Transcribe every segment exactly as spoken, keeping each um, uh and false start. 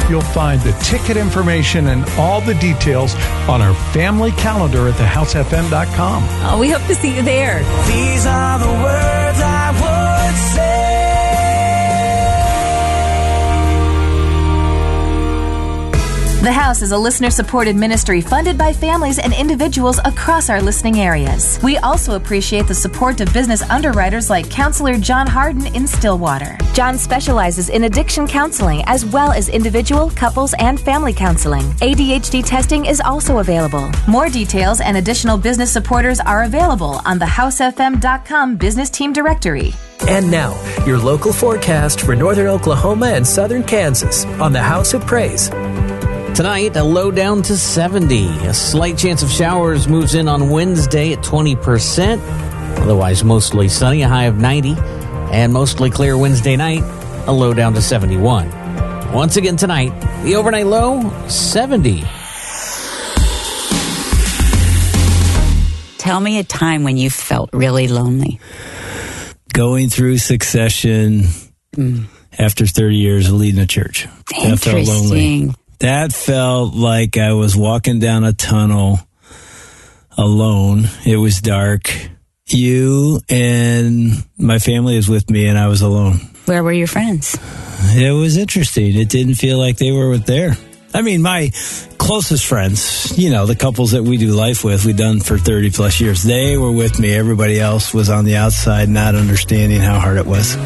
You'll find the ticket information and all the details on our family calendar at the house f m dot com. Oh, we hope to see you there. These are the words I would say. The House is a listener-supported ministry funded by families and individuals across our listening areas. We also appreciate the support of business underwriters like Counselor John Harden in Stillwater. John specializes in addiction counseling as well as individual, couples, and family counseling. A D H D testing is also available. More details and additional business supporters are available on the house f m dot com business team directory. And now, your local forecast for northern Oklahoma and southern Kansas on the House of Praise. Tonight, a low down to seventy. A slight chance of showers moves in on Wednesday at twenty percent. Otherwise, mostly sunny, a high of ninety. And mostly clear Wednesday night, a low down to seventy-one. Once again tonight, the overnight low, seventy. Tell me a time when you felt really lonely. Going through Succession mm. after thirty years of leading a church. That felt lonely. That felt like I was walking down a tunnel alone. It was dark. You and my family was with me, and I was alone. Where were your friends? It was interesting. It didn't feel like they were there. I mean, my closest friends, you know, the couples that we do life with, we've done for thirty plus years, they were with me. Everybody else was on the outside, not understanding how hard it was.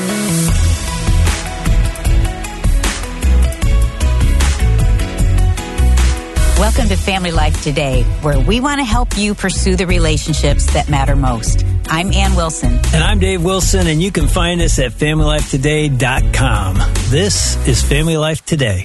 Welcome to Family Life Today, where we want to help you pursue the relationships that matter most. I'm Ann Wilson. And I'm Dave Wilson, and you can find us at family life today dot com. This is Family Life Today.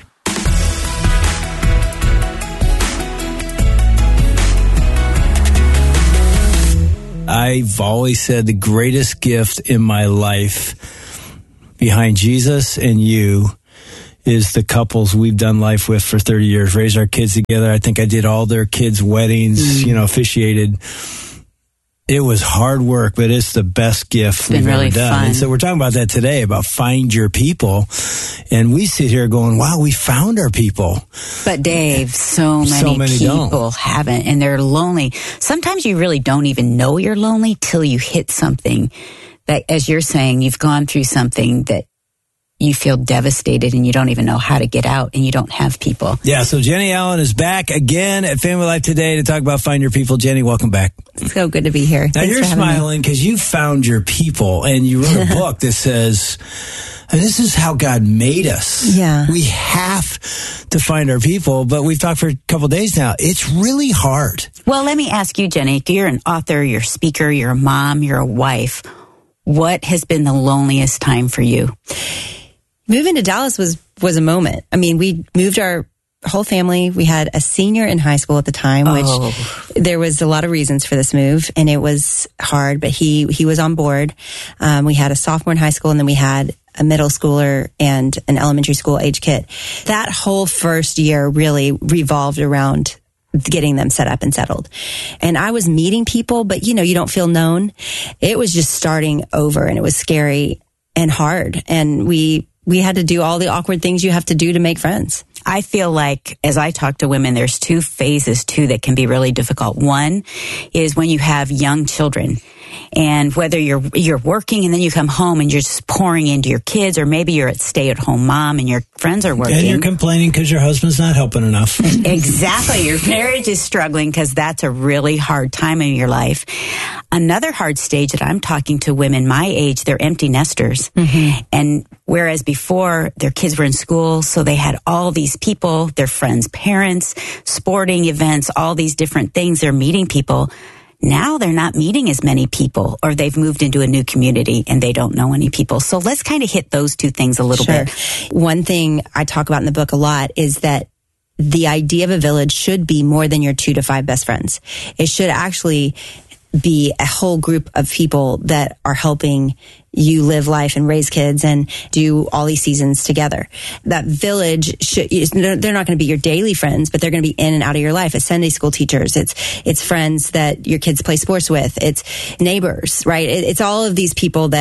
I've always said the greatest gift in my life behind Jesus and you is the couples we've done life with for thirty years, raised our kids together. I think I did all their kids' weddings, mm. you know, officiated. It was hard work, but it's the best gift we've really ever done. Fun. And so we're talking about that today, about find your people. And we sit here going, wow, we found our people. But Dave, so many, so many people don't. haven't, and they're lonely. Sometimes you really don't even know you're lonely till you hit something that, as you're saying, you've gone through something that you feel devastated and you don't even know how to get out and you don't have people. Yeah, so Jenny Allen is back again at Family Life Today to talk about Find Your People. Jenny, welcome back. It's so good to be here. Now, Thanks you're smiling because you found your people and you wrote a book that says, and this is how God made us. Yeah. We have to find our people, but we've talked for a couple of days now. It's really hard. Well, let me ask you, Jenny, you're an author, you're a speaker, you're a mom, you're a wife. What has been the loneliest time for you? Moving to Dallas was, was a moment. I mean, we moved our whole family. We had a senior in high school at the time, which oh. there was a lot of reasons for this move, and it was hard, but he, he was on board. Um, we had a sophomore in high school, and then we had a middle schooler and an elementary school age kid. That whole first year really revolved around getting them set up and settled. And I was meeting people, but you know, you don't feel known. It was just starting over, and it was scary and hard. And we, we had to do all the awkward things you have to do to make friends. I feel like as I talk to women, there's two phases too that can be really difficult. One is when you have young children, and whether you're you're working and then you come home and you're just pouring into your kids, or maybe you're a stay-at-home mom and your friends are working. And you're complaining because your husband's not helping enough. Exactly. Your marriage is struggling because that's a really hard time in your life. Another hard stage that I'm talking to women my age, they're empty nesters. Mm-hmm. And whereas before their kids were in school, so they had all these people, their friends' parents, sporting events, all these different things, they're meeting people. Now they're not meeting as many people, or they've moved into a new community and they don't know any people. So let's kind of hit those two things a little sure. bit. One thing I talk about in the book a lot is that the idea of a village should be more than your two to five best friends. It should actually be a whole group of people that are helping you live life and raise kids and do all these seasons together. That village should, they're not going to be your daily friends, but they're going to be in and out of your life. It's Sunday school teachers. It's, it's friends that your kids play sports with. It's neighbors, right? It, it's all of these people that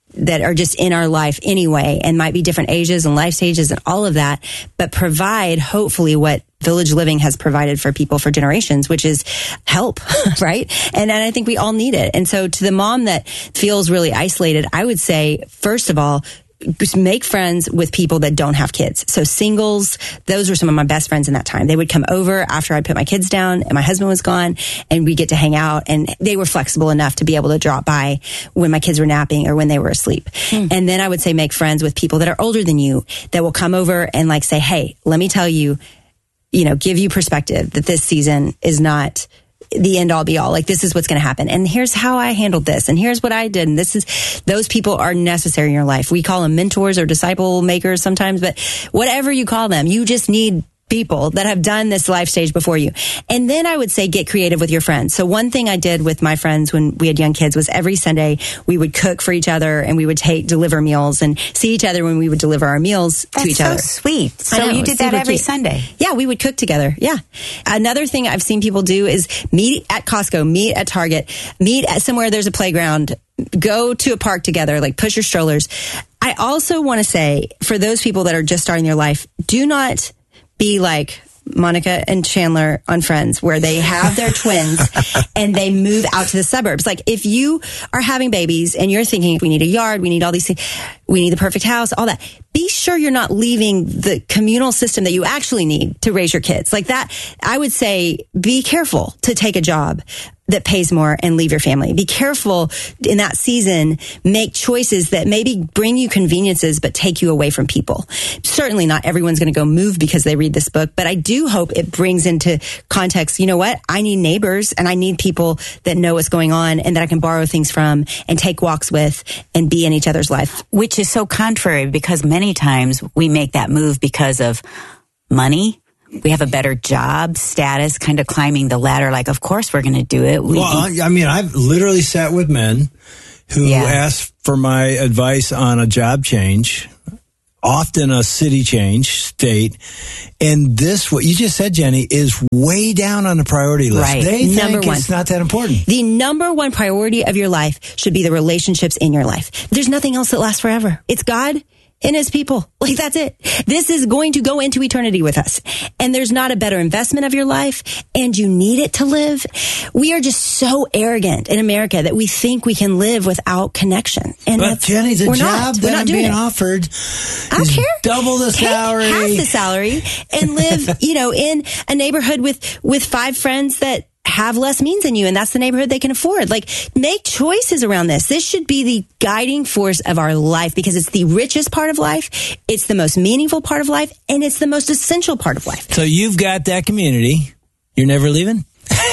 that are just in our life anyway, and might be different ages and life stages and all of that, but provide hopefully what Village Living has provided for people for generations, which is help, right? And, and I think we all need it. And so to the mom that feels really isolated, I would say, first of all, just make friends with people that don't have kids. So singles, those were some of my best friends in that time. They would come over after I put my kids down and my husband was gone, and we get to hang out, and they were flexible enough to be able to drop by when my kids were napping or when they were asleep. Hmm. And then I would say make friends with people that are older than you that will come over and like say, hey, let me tell you, you know, give you perspective that this season is not the end all be all. Like, this is what's going to happen. And here's how I handled this. And here's what I did. And this is, those people are necessary in your life. We call them mentors or disciple makers sometimes, but whatever you call them, you just need people that have done this life stage before you. And then I would say get creative with your friends. So one thing I did with my friends when we had young kids was every Sunday we would cook for each other, and we would take deliver meals and see each other when we would deliver our meals That's to each so other. Sweet. So know, you did that every cute. Sunday. Yeah, we would cook together. Yeah. Another thing I've seen people do is meet at Costco, meet at Target, meet at somewhere there's a playground, go to a park together, like push your strollers. I also want to say, for those people that are just starting their life, do not be like Monica and Chandler on Friends, where they have their twins and they move out to the suburbs. Like, if you are having babies and you're thinking, we need a yard, we need all these things, we need the perfect house, all that, be sure you're not leaving the communal system that you actually need to raise your kids. Like that, I would say, be careful to take a job that pays more and leave your family. Be careful in that season. Make choices that maybe bring you conveniences, but take you away from people. Certainly not everyone's going to go move because they read this book, but I do hope it brings into context, you know what? I need neighbors, and I need people that know what's going on and that I can borrow things from and take walks with and be in each other's life. Which is so contrary, because many times we make that move because of money. We have a better job status, kind of climbing the ladder. Like, of course we're going to do it. We well, I mean, I've literally sat with men who Yeah. asked for my advice on a job change, often a city change, state. And this, what you just said, Jenny, is way down on the priority list. Right. They think Number one. it's not that important. The number one priority of your life should be the relationships in your life. There's nothing else that lasts forever. It's God and his people. Like, that's it. This is going to go into eternity with us. And there's not a better investment of your life, and you need it to live. We are just so arrogant in America that we think we can live without connection. And But that's, Jenny, the we're job not. We're that not I'm doing being it. offered I don't is care. double the Take salary. half the salary and live, you know, in a neighborhood with, with five friends that have less means than you, and that's the neighborhood they can afford. Like, make choices around this. This should be the guiding force of our life, because it's the richest part of life, it's the most meaningful part of life, and it's the most essential part of life. So you've got that community. You're never leaving?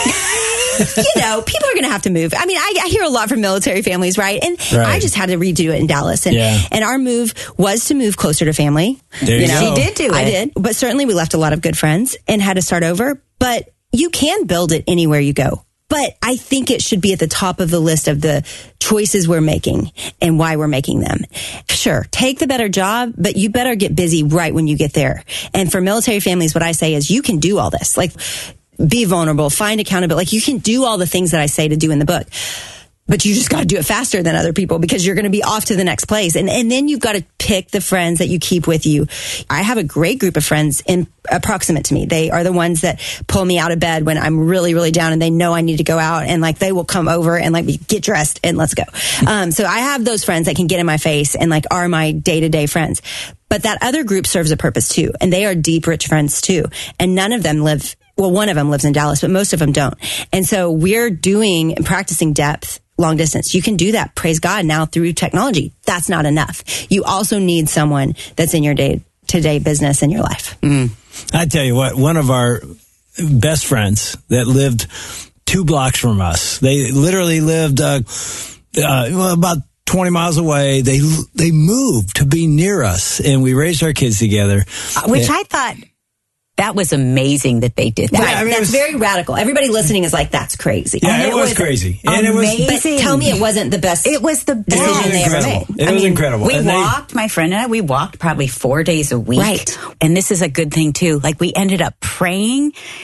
You know, people are going to have to move. I mean, I, I hear a lot from military families, right? And Right. I just had to redo it in Dallas. And, Yeah. and our move was to move closer to family. There you go. She did do it. I did. But certainly we left a lot of good friends and had to start over. But you can build it anywhere you go. But I think it should be at the top of the list of the choices we're making and why we're making them. Sure, take the better job, but you better get busy right when you get there. And for military families, what I say is you can do all this. Like, be vulnerable, find accountability. Like, you can do all the things that I say to do in the book. But you just got to do it faster than other people, because you're going to be off to the next place. And and then you've got to pick the friends that you keep with you. I have a great group of friends in uh, proximate to me. They are the ones that pull me out of bed when I'm really, really down, and they know I need to go out, and like they will come over and like get dressed and let's go. Um, so I have those friends that can get in my face and like are my day to day friends. But that other group serves a purpose too. And they are deep, rich friends too. And none of them live, well, one of them lives in Dallas, but most of them don't. And so we're doing and practicing depth long distance. You can do that, praise God, now through technology. That's not enough. You also need someone that's in your day to day business in your life. Mm. I tell you what, one of our best friends that lived two blocks from us, they literally lived uh, uh, well, about twenty miles away. They they moved to be near us, and we raised our kids together. Which Yeah. I thought that was amazing that they did that. Right. I mean, it that's was- very radical. Everybody listening is like, that's crazy. Yeah, And it was crazy. And it was- But tell me it wasn't the best It was the best. decision was they ever incredible. made. It was incredible. We And they- walked, my friend and I, we walked probably four days a week. Right. And this is a good thing too. Like, we ended up praying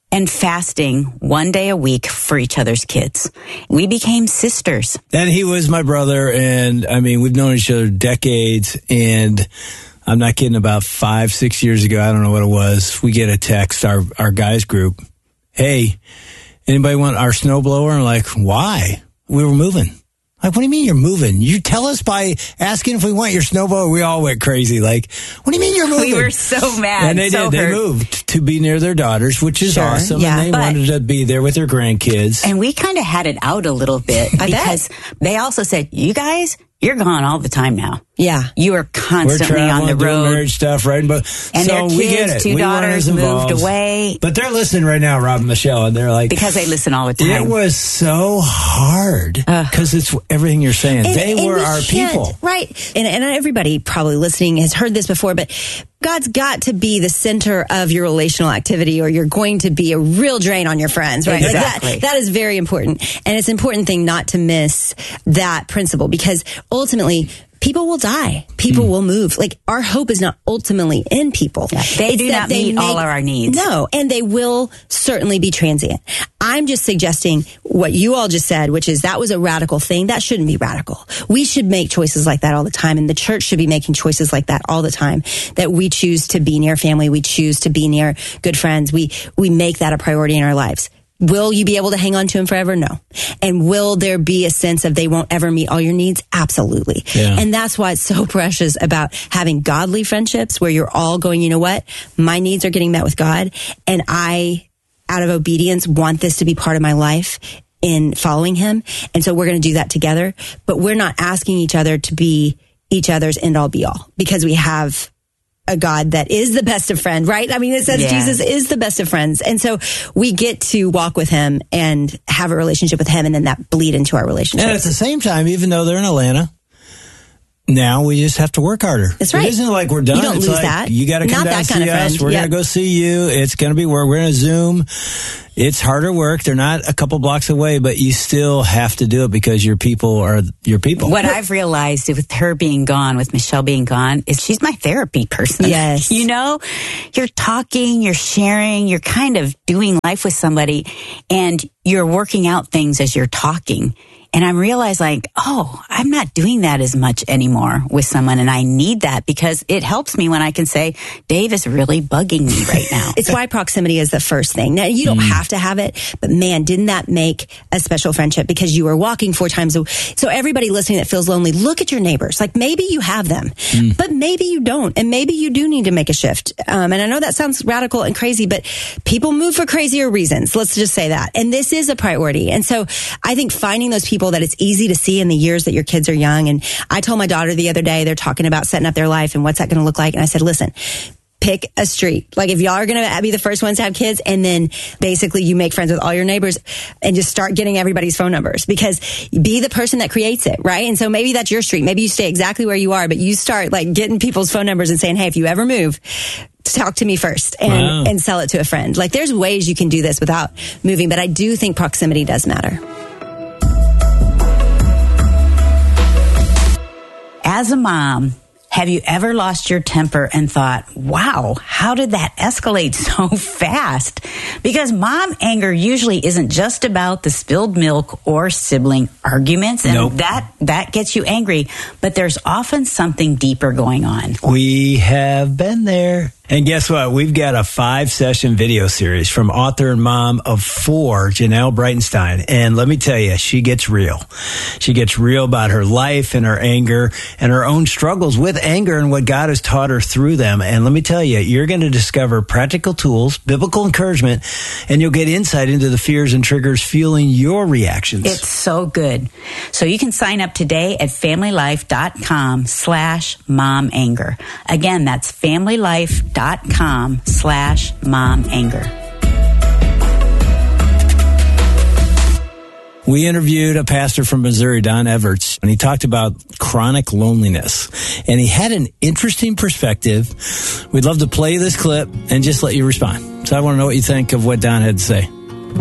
and fasting one day a week for each other's kids. We became sisters. And he was my brother, and I mean, we've known each other decades, and I'm not kidding, about five, six years ago, I don't know what it was, we get a text, our, our guys group, hey, anybody want our snowblower? And I'm like, why? We were moving. Like, what do you mean you're moving? You tell us by asking if we want your snowblower. We all went crazy. Like, what do you mean you're moving? We were so mad. And they so did. hurt. They moved to be near their daughters, which is Sure, awesome. yeah, and they but- wanted to be there with their grandkids. And we kind of had it out a little bit I because they also said, you guys, you're gone all the time now. Yeah. You are We're constantly on traveling, the doing road. marriage stuff, right? But And so their we get kids, it. two We weren't daughters as moved involved. away. But they're listening right now, Rob and Michelle, and they're like, Because they listen all the time. it was so hard because it's everything you're saying. And- they and were we our can't- people. Right. And, and everybody probably listening has heard this before, but God's got to be the center of your relational activity or you're going to be a real drain on your friends, right? Like Exactly. that, that is very important. And it's an important thing not to miss that principle because ultimately people will die. People will move. Like our hope is not ultimately in people. Yeah, they It's do that not they meet all of our needs. No, and they will certainly be transient. I'm just suggesting what you all just said, which is that was a radical thing. That shouldn't be radical. We should make choices like that all the time. And the church should be making choices like that all the time. That we choose to be near family. We choose to be near good friends. We, we make that a priority in our lives. Will you be able to hang on to him forever? No. And will there be a sense of they won't ever meet all your needs? Absolutely. Yeah. And that's why it's so precious about having godly friendships where you're all going, you know what? My needs are getting met with God. And I, out of obedience, want this to be part of my life in following him. And so we're going to do that together. But we're not asking each other to be each other's end all be all because we have a God that is the best of friends, right? I mean, it says Yeah. Jesus is the best of friends. And so we get to walk with him and have a relationship with him and then that bleed into our relationship. And at the same time, even though they're in Atlanta, now we just have to work harder. That's right. It isn't like we're done. You don't it's lose like, that. You got to come Not down that and kind see of us. friend. We're Yeah. going to go see you. It's going to be work. We're going to Zoom. It's harder work. They're not a couple blocks away, but you still have to do it because your people are your people. What I've realized with her being gone, with Michelle being gone, is she's my therapy person. Yes. You know, you're talking, you're sharing, you're kind of doing life with somebody and you're working out things as you're talking. And I'm realized like, oh, I'm not doing that as much anymore with someone. And I need that because it helps me when I can say, Dave is really bugging me right now. It's why proximity is the first thing. Now, you don't Mm. have to have it, but man, didn't that make a special friendship because you were walking four times a week. So everybody listening that feels lonely, look at your neighbors. Like maybe you have them, Mm. but maybe you don't. And maybe you do need to make a shift. Um, and I know that sounds radical and crazy, but people move for crazier reasons. Let's just say that. And this is a priority. And so I think finding those people that it's easy to see in the years that your kids are young. And I told my daughter the other day, they're talking about setting up their life and what's that going to look like. And I said, listen, pick a street. Like if y'all are going to be the first ones to have kids and then basically you make friends with all your neighbors and just start getting everybody's phone numbers because be the person that creates it, right? And so maybe that's your street. Maybe you stay exactly where you are, but you start like getting people's phone numbers and saying, hey, if you ever move, talk to me first and, Wow. and sell it to a friend. Like there's ways you can do this without moving, but I do think proximity does matter. As a mom, have you ever lost your temper and thought, wow, how did that escalate so fast? Because mom anger usually isn't just about the spilled milk or sibling arguments. And Nope. that, that gets you angry. But there's often something deeper going on. We have been there. And guess what? We've got a five-session video series from author and mom of four, Janelle Breitenstein. And let me tell you, she gets real. She gets real about her life and her anger and her own struggles with anger and what God has taught her through them. And let me tell you, you're going to discover practical tools, biblical encouragement, and you'll get insight into the fears and triggers fueling your reactions. It's so good. So you can sign up today at familylife.com slash mom anger. Again, that's familylife.com slash mom anger. We interviewed a pastor from Missouri, Don Everts, and he talked about chronic loneliness. And he had an interesting perspective. We'd love to play this clip and just let you respond. So I want to know what you think of what Don had to say.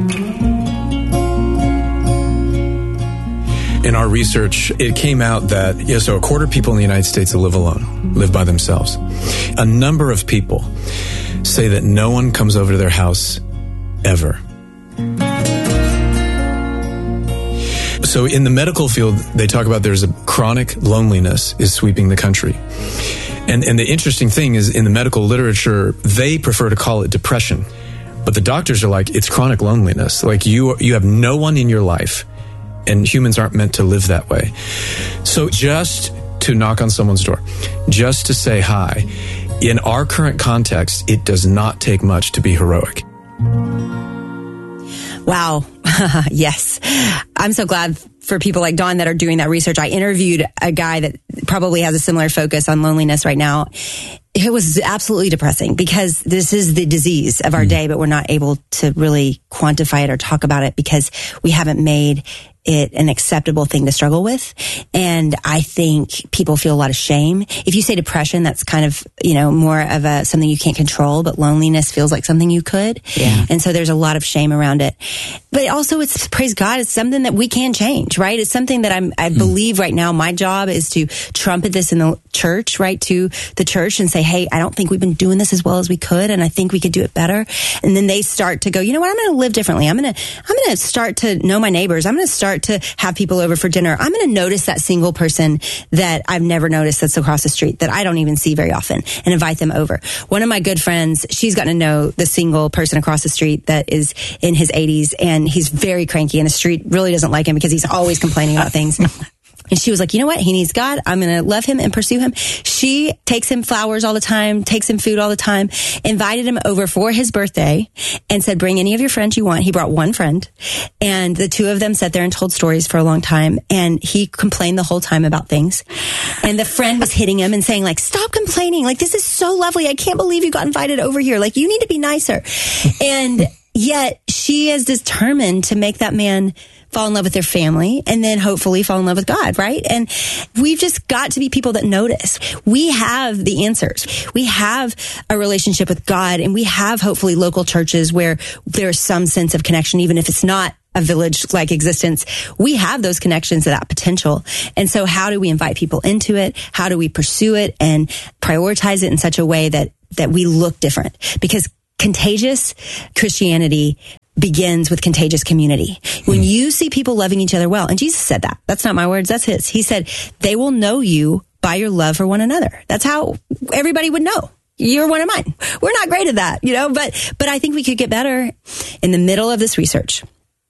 In our research, it came out that, yeah, so a quarter of people in the United States that live alone, live by themselves. A number of people say that no one comes over to their house ever. So in the medical field, they talk about there's a chronic loneliness is sweeping the country. And, and the interesting thing is in the medical literature, they prefer to call it depression. But the doctors are like, it's chronic loneliness. Like you, you have no one in your life, and humans aren't meant to live that way. So just to knock on someone's door, just to say hi, in our current context, it does not take much to be heroic. Wow. Yes. I'm so glad for people like Dawn that are doing that research. I interviewed a guy that probably has a similar focus on loneliness right now. It was absolutely depressing because this is the disease of our day, but we're not able to really quantify it or talk about it because we haven't made it an acceptable thing to struggle with. And I think people feel a lot of shame. If you say depression, that's kind of, you know, more of a something you can't control, but loneliness feels like something you could. Yeah. And so there's a lot of shame around it. But also it's, praise God, it's something that we can change, right? It's something that I'm, I believe right now my job is to trumpet this in the church, right? To the church and say, hey, I don't think we've been doing this as well as we could. And I think we could do it better. And then they start to go, you know what? I'm going to live differently. I'm going to, I'm going to start to know my neighbors. I'm going to start to have people over for dinner. I'm going to notice that single person that I've never noticed that's across the street that I don't even see very often and invite them over. One of my good friends, she's gotten to know the single person across the street that is in his eighties and he's very cranky and the street really doesn't like him because he's always complaining about things. And she was like, you know what? He needs God. I'm going to love him and pursue him. She takes him flowers all the time, takes him food all the time, invited him over for his birthday and said, bring any of your friends you want. He brought one friend and the two of them sat there and told stories for a long time. And he complained the whole time about things. And the friend was hitting him and saying like, stop complaining. Like, this is so lovely. I can't believe you got invited over here. Like, you need to be nicer. And yet she is determined to make that man fall in love with their family and then hopefully fall in love with God, right? And we've just got to be people that notice. We have the answers. We have a relationship with God and we have hopefully local churches where there's some sense of connection, even if it's not a village-like existence. We have those connections to that potential. And so how do we invite people into it? How do we pursue it and prioritize it in such a way that, that we look different? Because contagious Christianity begins with contagious community. When you see people loving each other well, and Jesus said that. That's not my words, that's his. He said, they will know you by your love for one another. That's how everybody would know. You're one of mine. We're not great at that, you know, but, but I think we could get better. In the middle of this research,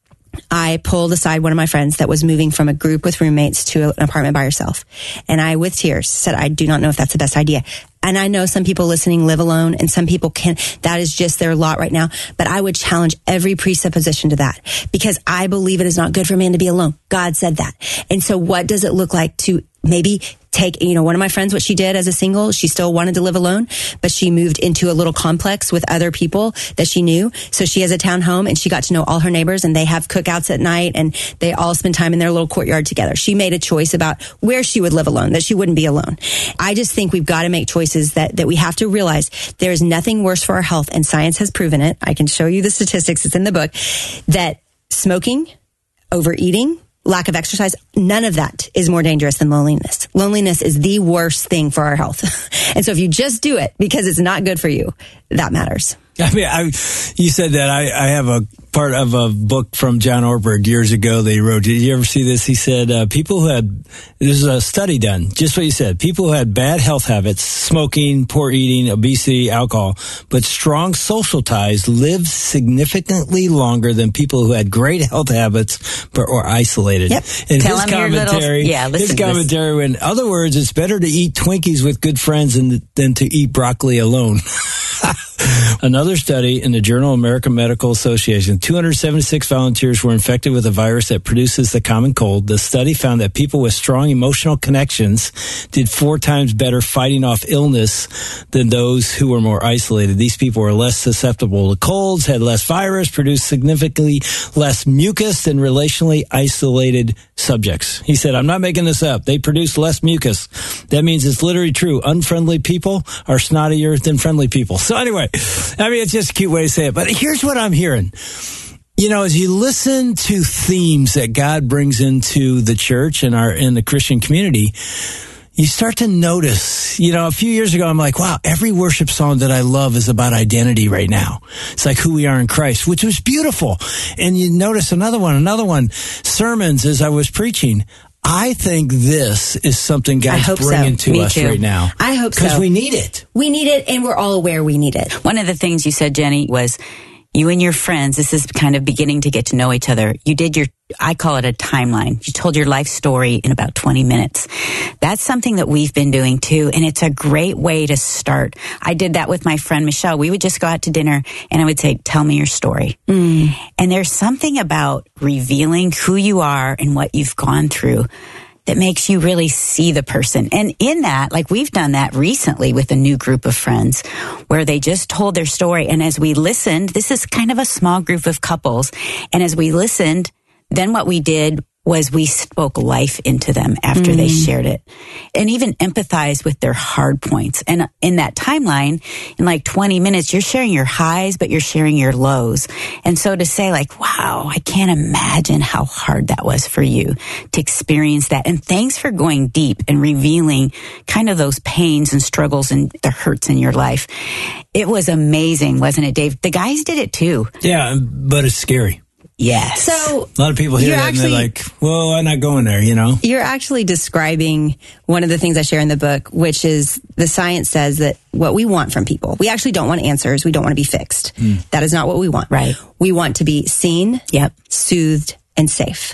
I pulled aside one of my friends that was moving from a group with roommates to an apartment by herself. And I, with tears, said, I do not know if that's the best idea. And I know some people listening live alone and some people can, that is just their lot right now. But I would challenge every presupposition to that because I believe it is not good for man to be alone. God said that. And so what does it look like to maybe take, you know, one of my friends, what she did as a single, she still wanted to live alone, but she moved into a little complex with other people that she knew. So she has a town home and she got to know all her neighbors and they have cookouts at night and they all spend time in their little courtyard together. She made a choice about where she would live alone, that she wouldn't be alone. I just think we've got to make choices that, that we have to realize there is nothing worse for our health, and science has proven it. I can show you the statistics. It's in the book that smoking, overeating, lack of exercise, none of that is more dangerous than loneliness. Loneliness is the worst thing for our health. And so if you just do it because it's not good for you, that matters. I mean, I, you said that. I, I have a part of a book from John Ortberg years ago that he wrote. Did you ever see this? He said, uh, people who had, there's a study done, just what you said, people who had bad health habits, smoking, poor eating, obesity, alcohol, but strong social ties lived significantly longer than people who had great health habits but were isolated. Yep. And Tell his him your commentary, little, yeah, listen his to commentary, in other words, it's better to eat Twinkies with good friends than, than to eat broccoli alone. Another study in the Journal of American Medical Association, two hundred seventy-six volunteers were infected with a virus that produces the common cold. The study found that people with strong emotional connections did four times better fighting off illness than those who were more isolated. These people were less susceptible to colds, had less virus, produced significantly less mucus than relationally isolated subjects. He said, I'm not making this up. They produce less mucus. That means it's literally true. Unfriendly people are snottier than friendly people. So anyway, I mean, it's just a cute way to say it. But here's what I'm hearing. You know, as you listen to themes that God brings into the church and our in the Christian community, you start to notice, you know, a few years ago, I'm like, wow, every worship song that I love is about identity right now. It's like who we are in Christ, which was beautiful. And you notice another one, another one, sermons as I was preaching. I think this is something God's bringing so. to Me us too. right now. I hope so. Because we need it. We need it, and we're all aware we need it. One of the things you said, Jenny, was you and your friends, this is kind of beginning to get to know each other. You did your, I call it a timeline. You told your life story in about twenty minutes. That's something that we've been doing too, and it's a great way to start. I did that with my friend Michelle. We would just go out to dinner, and I would say, tell me your story. Mm. And there's something about revealing who you are and what you've gone through that makes you really see the person. And in that, like we've done that recently with a new group of friends where they just told their story. And as we listened, this is kind of a small group of couples. And as we listened, then what we did was we spoke life into them after mm. they shared it and even empathized with their hard points. And in that timeline, in like twenty minutes, you're sharing your highs, but you're sharing your lows. And so to say like, wow, I can't imagine how hard that was for you to experience that. And thanks for going deep and revealing kind of those pains and struggles and the hurts in your life. It was amazing, wasn't it, Dave? The guys did it too. Yeah, but it's scary. Yes. So a lot of people hear that actually, and they're like, well, I'm not going there, you know? You're actually describing one of the things I share in the book, which is the science says that what we want from people, we actually don't want answers. We don't want to be fixed. Mm. That is not what we want. Right. We want to be seen, yep, soothed, and safe.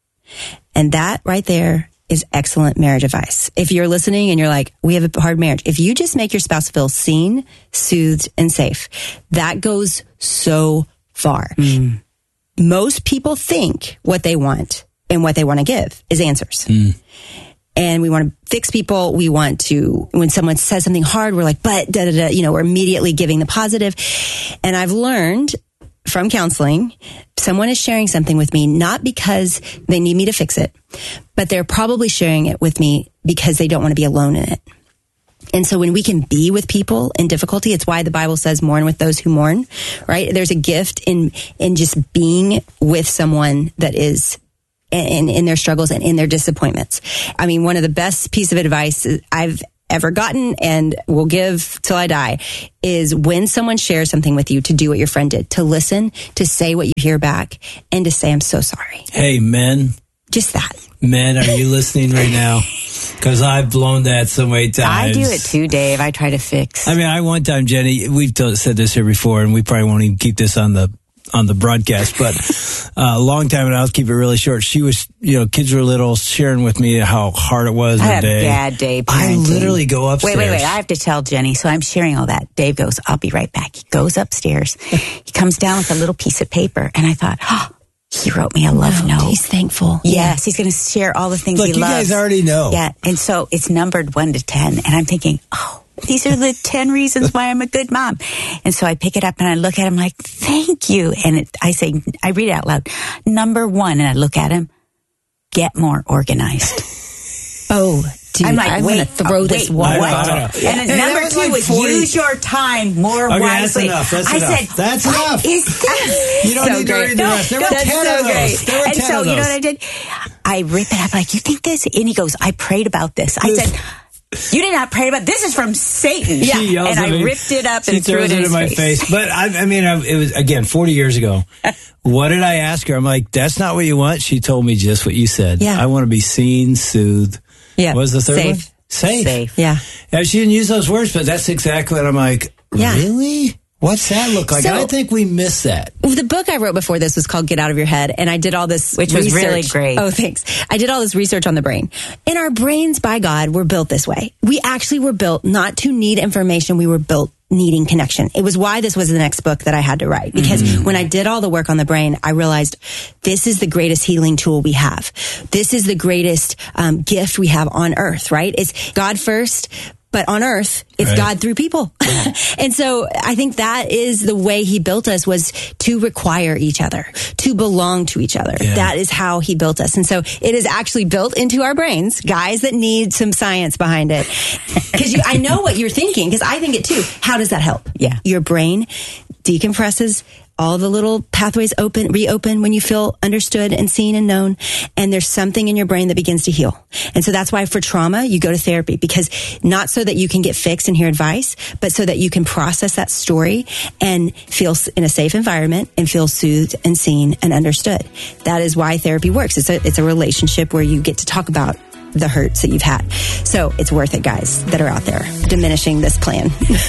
And that right there is excellent marriage advice. If you're listening and you're like, we have a hard marriage, if you just make your spouse feel seen, soothed, and safe, that goes so far. Mm. Most people think what they want and what they want to give is answers. Mm. And we want to fix people. We want to, when someone says something hard, we're like, but da da da, you know, we're immediately giving the positive. And I've learned from counseling, someone is sharing something with me, not because they need me to fix it, but they're probably sharing it with me because they don't want to be alone in it. And so when we can be with people in difficulty, it's why the Bible says mourn with those who mourn, right? There's a gift in, in just being with someone that is in, in their struggles and in their disappointments. I mean, one of the best piece of advice I've ever gotten and will give till I die is when someone shares something with you, to do what your friend did, to listen, to say what you hear back, and to say, I'm so sorry. Hey, men. Just that. Men, are you listening right now? Because I've blown that so many times. I do it too, Dave. I try to fix. I mean, I one time, Jenny, we've told, said this here before, and we probably won't even keep this on the on the broadcast, but uh, a long time, and I'll keep it really short. She was, you know, kids were little, sharing with me how hard it was. I had a day. a bad day parenting. I literally go upstairs. Wait, wait, wait. I have to tell Jenny. So I'm sharing all that. Dave goes, I'll be right back. He goes upstairs. He comes down with a little piece of paper, and I thought, oh, he wrote me a love no, note. He's thankful. Yes, yeah. He's going to share all the things Look, he you loves. guys already know. Yeah, and so it's numbered one to ten, and I'm thinking, oh, these are the ten reasons why I'm a good mom. And so I pick it up and I look at him like, thank you. And it, I say, I read it out loud. Number one, and I look at him, get more organized. Oh, dude, I'm like, I'm wait, going to throw wait, this what? what? And then Hey, number was two like was forty use your time more okay, wisely. That's enough. That's I enough. said, that's what enough. is this? You don't so need to great. read the No, rest. There were that's ten so of those. great. There were and ten so, of you know those. what I did? I rip it up like, you think this? And he goes, I prayed about this. I said, you did not pray about this. Is from Satan. Yeah, she yells and at I me. ripped it up She and threw throws it in, in his my face. face. But I, I mean, I, it was again forty years ago. What did I ask her? I'm like, that's not what you want. She told me just what you said. Yeah. I want to be seen, soothed. Yeah. What was the third Safe. one? Safe. Safe. Yeah. Yeah. She didn't use those words, but that's exactly what I'm like. Yeah. Really? What's that look like? So- I think we miss that. The book I wrote before this was called Get Out of Your Head, and I did all this Which was research. really great. Oh, thanks. I did all this research on the brain. And our brains, by God, were built this way. We actually were built not to need information. We were built needing connection. It was why this was the next book that I had to write. Because mm-hmm. when I did all the work on the brain, I realized this is the greatest healing tool we have. This is the greatest um, gift we have on earth, right? It's God first. But on earth, it's right. God through people. Yeah. And so I think that is the way he built us, was to require each other, to belong to each other. Yeah. That is how he built us. And so it is actually built into our brains, guys that need some science behind it. Because I know what you're thinking, because I think it too. How does that help? Yeah. Your brain decompresses all the little pathways open, reopen when you feel understood and seen and known. And there's something in your brain that begins to heal. And so that's why for trauma, you go to therapy, because not so that you can get fixed and hear advice, but so that you can process that story and feel in a safe environment and feel soothed and seen and understood. That is why therapy works. It's a, it's a relationship where you get to talk about the hurts that you've had. So it's worth it, guys, that are out there diminishing this plan.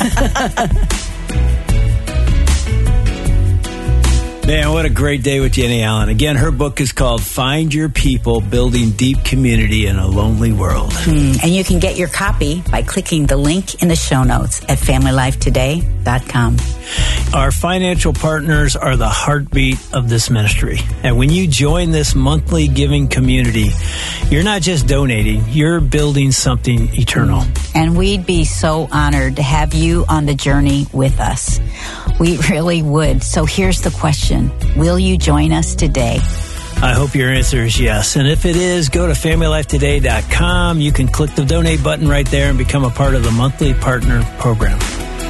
Man, what a great day with Jenny Allen. Again, her book is called Find Your People, Building Deep Community in a Lonely World. Mm, and you can get your copy by clicking the link in the show notes at family life today dot com. Our financial partners are the heartbeat of this ministry. And when you join this monthly giving community, you're not just donating, you're building something eternal. And we'd be so honored to have you on the journey with us. We really would. So here's the question. Will you join us today? I hope your answer is yes. And if it is, go to family life today dot com. You can click the donate button right there and become a part of the monthly partner program.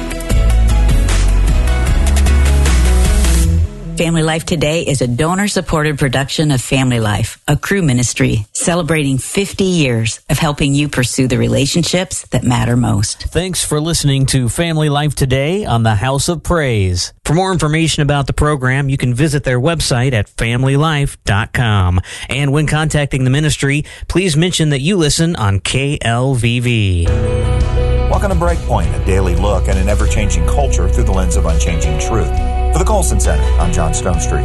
Family Life Today is a donor-supported production of Family Life, a Cru ministry celebrating fifty years of helping you pursue the relationships that matter most. Thanks for listening to Family Life Today on the House of Praise. For more information about the program, you can visit their website at family life dot com. And when contacting the ministry, please mention that you listen on K L V V. Welcome to Breakpoint, a daily look at an ever-changing culture through the lens of unchanging truth. For the Colson Center, I'm John Stonestreet.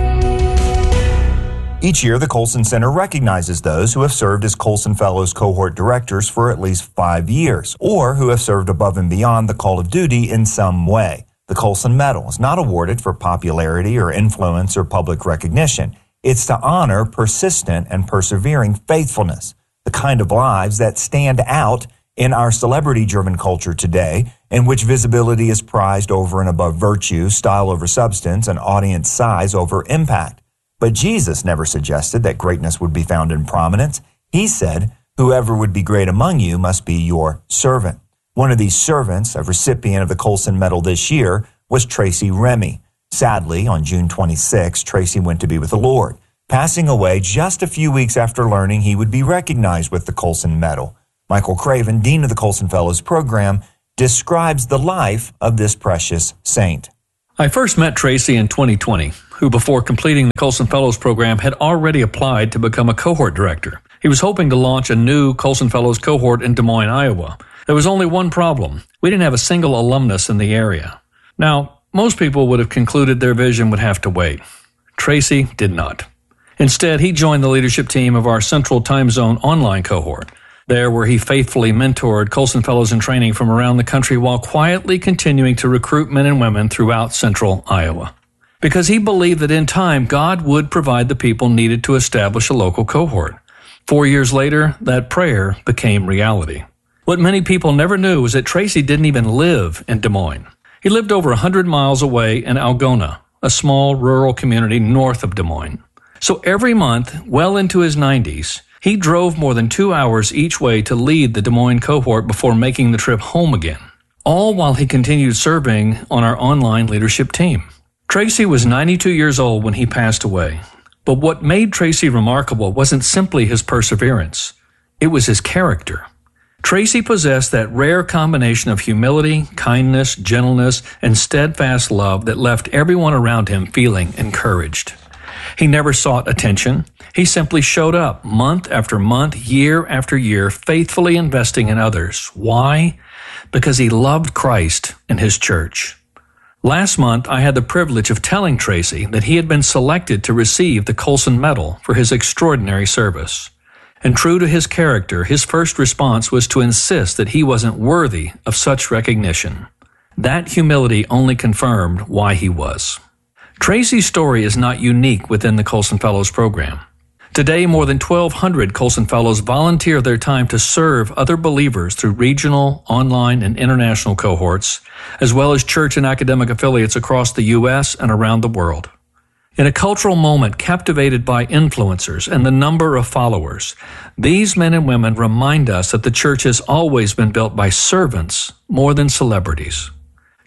Each year, the Colson Center recognizes those who have served as Colson Fellows cohort directors for at least five years, or who have served above and beyond the call of duty in some way. The Colson Medal is not awarded for popularity or influence or public recognition. It's to honor persistent and persevering faithfulness, the kind of lives that stand out in our celebrity-driven culture today, in which visibility is prized over and above virtue, style over substance, and audience size over impact. But Jesus never suggested that greatness would be found in prominence. He said, whoever would be great among you must be your servant. One of these servants, a recipient of the Colson Medal this year, was Tracy Remy. Sadly, on June twenty-sixth, Tracy went to be with the Lord, passing away just a few weeks after learning he would be recognized with the Colson Medal. Michael Craven, Dean of the Colson Fellows Program, describes the life of this precious saint. I first met Tracy in twenty twenty, who before completing the Colson Fellows Program had already applied to become a cohort director. He was hoping to launch a new Colson Fellows cohort in Des Moines, Iowa. There was only one problem. We didn't have a single alumnus in the area. Now, most people would have concluded their vision would have to wait. Tracy did not. Instead, he joined the leadership team of our Central Time Zone online cohort. There, where he faithfully mentored Colson Fellows in training from around the country while quietly continuing to recruit men and women throughout central Iowa. Because he believed that in time, God would provide the people needed to establish a local cohort. Four years later, that prayer became reality. What many people never knew was that Tracy didn't even live in Des Moines. He lived over one hundred miles away in Algona, a small rural community north of Des Moines. So every month, well into his nineties, he drove more than two hours each way to lead the Des Moines cohort before making the trip home again, all while he continued serving on our online leadership team. Tracy was ninety-two years old when he passed away, but what made Tracy remarkable wasn't simply his perseverance. It was his character. Tracy possessed that rare combination of humility, kindness, gentleness, and steadfast love that left everyone around him feeling encouraged. He never sought attention. He simply showed up month after month, year after year, faithfully investing in others. Why? Because he loved Christ and his church. Last month, I had the privilege of telling Tracy that he had been selected to receive the Colson Medal for his extraordinary service. And true to his character, his first response was to insist that he wasn't worthy of such recognition. That humility only confirmed why he was. Tracy's story is not unique within the Colson Fellows program. Today, more than twelve hundred Colson Fellows volunteer their time to serve other believers through regional, online, and international cohorts, as well as church and academic affiliates across the U S and around the world. In a cultural moment captivated by influencers and the number of followers, these men and women remind us that the church has always been built by servants more than celebrities.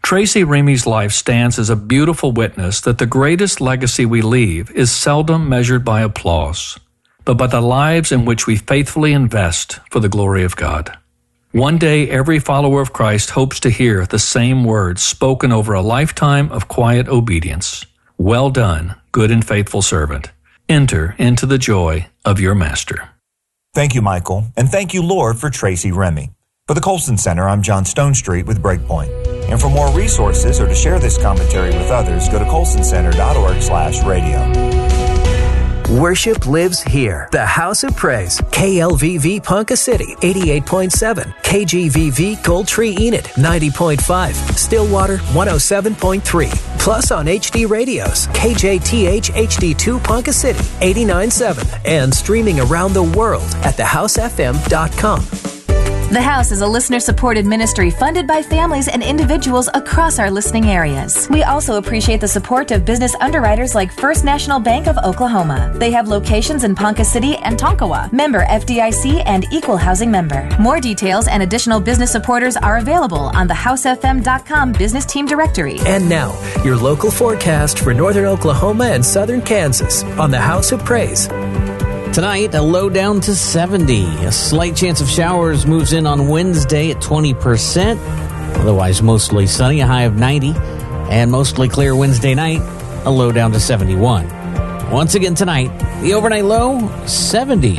Tracy Remy's life stands as a beautiful witness that the greatest legacy we leave is seldom measured by applause, but by the lives in which we faithfully invest for the glory of God. One day, every follower of Christ hopes to hear the same words spoken over a lifetime of quiet obedience. Well done, good and faithful servant. Enter into the joy of your master. Thank you, Michael, and thank you, Lord, for Tracy Remy. For the Colson Center, I'm John Stonestreet with Breakpoint. And for more resources or to share this commentary with others, go to colson center dot org slash radio. Worship lives here. The House of Praise. K L V V Ponca City, eighty-eight point seven. K G V V Gold Tree Enid, ninety point five. Stillwater, one oh seven point three. Plus on H D radios, K J T H H D two Ponca City, eighty-nine point seven. And streaming around the world at the house f m dot com. The House is a listener-supported ministry funded by families and individuals across our listening areas. We also appreciate the support of business underwriters like First National Bank of Oklahoma. They have locations in Ponca City and Tonkawa, member F D I C and equal housing member. More details and additional business supporters are available on the house f m dot com business team directory. And now, your local forecast for northern Oklahoma and southern Kansas on the House of Praise. Tonight, a low down to seventy. A slight chance of showers moves in on Wednesday at twenty percent. Otherwise, mostly sunny, a high of ninety. And mostly clear Wednesday night, a low down to seventy-one. Once again tonight, the overnight low, seventy.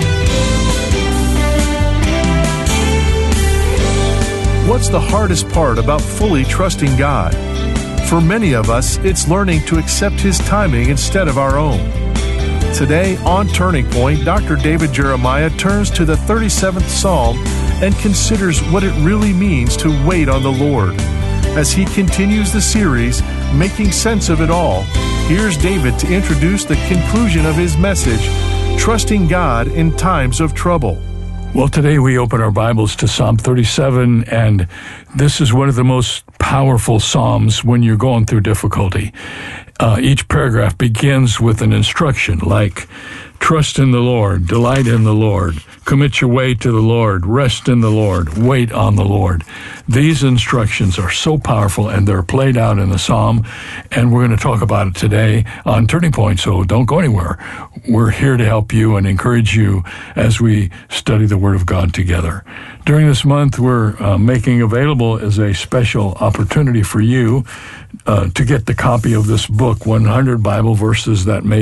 What's the hardest part about fully trusting God? For many of us, it's learning to accept His timing instead of our own. Today, on Turning Point, Doctor David Jeremiah turns to the thirty-seventh Psalm and considers what it really means to wait on the Lord. As he continues the series, Making Sense of It All, here's David to introduce the conclusion of his message, Trusting God in Times of Trouble. Well, today we open our Bibles to Psalm thirty-seven, and this is one of the most powerful Psalms when you're going through difficulty. Uh, each paragraph begins with an instruction like, trust in the Lord, delight in the Lord, commit your way to the Lord, rest in the Lord, wait on the Lord. These instructions are so powerful, and they're played out in the Psalm, and we're going to talk about it today on Turning Point, so don't go anywhere. We're here to help you and encourage you as we study the Word of God together. During this month, we're uh, making available as a special opportunity for you uh, to get the copy of this book, one hundred Bible Verses That Made